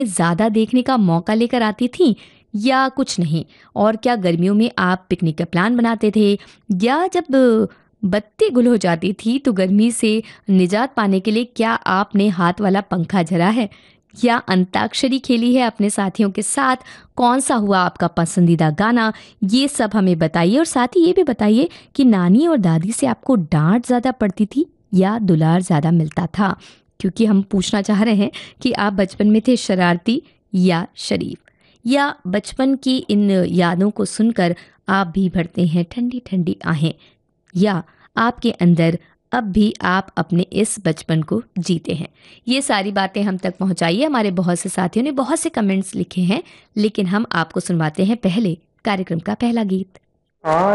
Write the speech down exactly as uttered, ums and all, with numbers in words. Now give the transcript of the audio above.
ज़्यादा देखने का मौका लेकर आती थीं या कुछ नहीं? और क्या गर्मियों में आप पिकनिक का प्लान बनाते थे या जब बत्ती गुल हो जाती थी तो गर्मी से निजात पाने के लिए क्या आपने हाथ वाला पंखा झला है? या अंताक्षरी खेली है अपने साथियों के साथ? कौन-सा हुआ आपका पसंदीदा गाना? ये सब हमें बताइए और साथ ही ये भी बताइए कि नानी और दादी से आपको डाँट ज़्यादा पड़ती थी या दुलार ज़्यादा मिलता था? क्योंकि हम पूछना चाह रहे हैं कि आप बचपन में थे शरारती या शरीफ? या बचपन की इन यादों को सुनकर आप भी भरते हैं ठंडी-ठंडी आहें? या आपके अंदर अब भी आप अपने इस बचपन को जीते हैं? ये सारी बातें हम तक पहुँचाइए। हमारे बहुत से साथियों ने बहुत से कमेंट्स लिखे हैं, लेकिन हम आपको सुनवाते हैं पहले कार्यक्रम का पहला गीत। हाँ